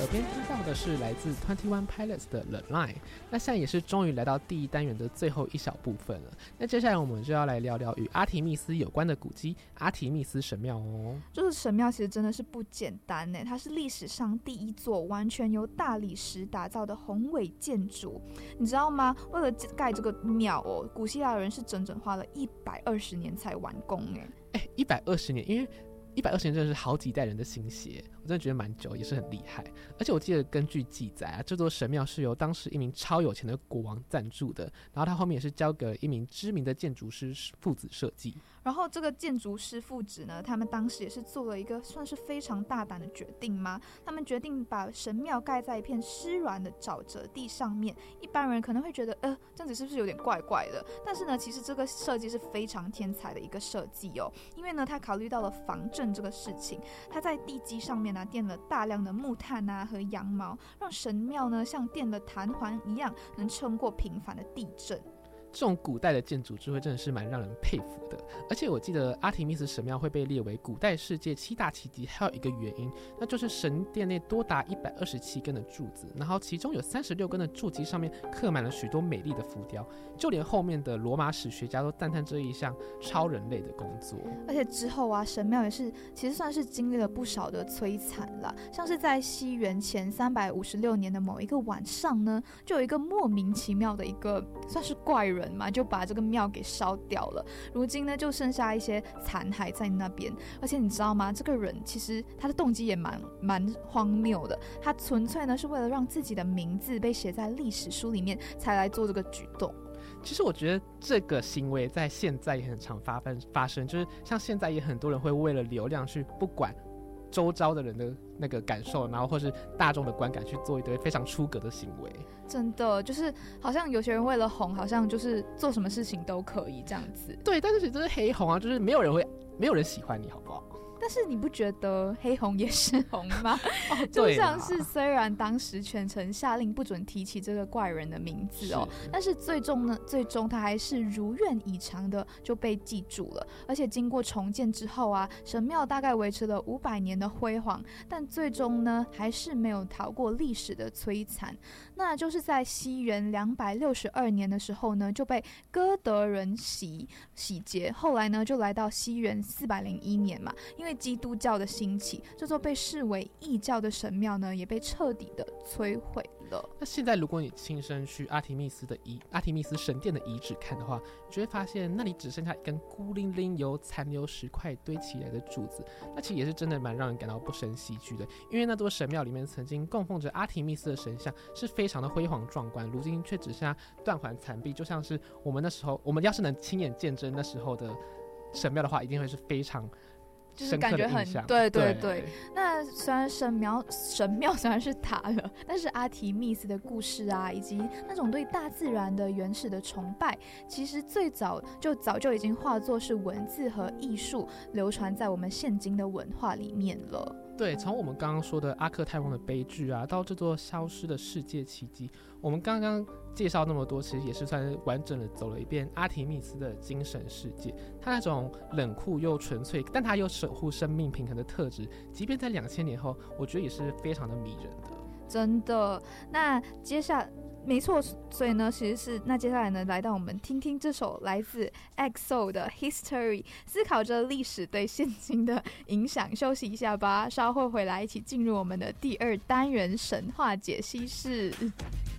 耳边听到的是来自 21 Pilots 的 The Line。 那现在也是终于来到第一单元的最后一小部分了。那接下来我们就要来聊聊与阿提密斯有关的古迹阿提密斯神庙哦。 这个神庙其实真的是不简单耶，它是历史上第一座完全由大理石打造的宏伟建筑。你知道吗？为了盖这个庙哦，古希腊人是整整花了120年才完工耶。 120年，因为120年真的是好几代人的心血，我真的觉得蛮久，也是很厉害。而且我记得根据记载啊，这座神庙是由当时一名超有钱的国王赞助的，然后他后面也是交给了一名知名的建筑师父子设计。 然后这个建筑师父子呢，他们当时也是做了一个算是非常大胆的决定吗？他们决定把神庙盖在一片湿软的沼泽地上面。一般人可能会觉得这样子是不是有点怪怪的？但是呢，其实这个设计是非常天才的一个设计哦。因为呢，他考虑到了防震这个事情，他在地基上面呢垫了大量的木炭啊和羊毛，让神庙呢像垫了弹簧一样，能撑过频繁的地震。 这种古代的建筑智慧真的是蛮让人佩服的。而且我记得阿提密斯神庙会被列为古代世界7大奇迹，还有一个原因，那就是神殿内多达127根的柱子，然后其中有36根的柱基上面刻满了许多美丽的浮雕，就连后面的罗马史学家都赞叹这一项超人类的工作。 而且之后啊，神庙也是其实算是经历了不少的摧残啦，像是在西元前356年的某一个晚上呢，就有一个莫名其妙的一个算是怪人嘛，就把这个庙给烧掉了。如今呢，就剩下一些残骸在那边。而且你知道吗？这个人其实他的动机也蛮荒谬的，他纯粹呢是为了让自己的名字被写在历史书里面，才来做这个举动。 其实我觉得这个行为在现在也很常发生，就是像现在也很多人会为了流量去不管周遭的人的那个感受，然后或是大众的观感去做一堆非常出格的行为。 真的就是好像有些人为了红，好像就是做什么事情都可以这样子。 对，但是这是黑红啊，就是没有人喜欢你，好不好？ 但是你不觉得黑红也是红吗？就像是虽然当时全城下令不准提起这个怪人的名字哦，但是最终他还是如愿以偿的就被记住了。而且经过重建之后啊，神庙大概维持了500年的辉煌，但最终呢还是没有逃过历史的摧残。那就是在西元262年的时候呢，就被哥德人洗劫，后来呢就来到西元401年嘛，因为基督教的兴起，这座被视为异教的神庙呢，也被彻底的摧毁了。 那现在如果你亲身去阿提密斯神殿的遗址看的话，你就会发现那里只剩下一根孤零零由残留石块堆起来的柱子。那其实也是真的蛮让人感到不胜唏嘘的，因为那座神庙里面曾经供奉着阿提密斯的神像，是非常的辉煌壮观，如今却只剩下断垣残壁。就像是我们那时候，我们要是能亲眼见证那时候的神庙的话，一定会是非常就是感觉很对。那虽然神庙虽然是塌了，但是阿提密斯的故事啊，以及那种对大自然的原始的崇拜，其实早就已经化作是文字和艺术，流传在我们现今的文化里面了。 对，从我们刚刚说的阿克泰翁的悲剧啊，到这座消失的世界奇迹，我们刚刚介绍那么多，其实也是算是完整的走了一遍阿提密斯的精神世界。他那种冷酷又纯粹，但他又守护生命平衡的特质，即便在2000年后，我觉得也是非常的迷人的。 真的。那没错，所以呢，接下来呢，来到我们听听这首来自 EXO 的 History， 思考着历史对现今的影响。休息一下吧，稍后回来一起进入我们的第2单元神话解析室。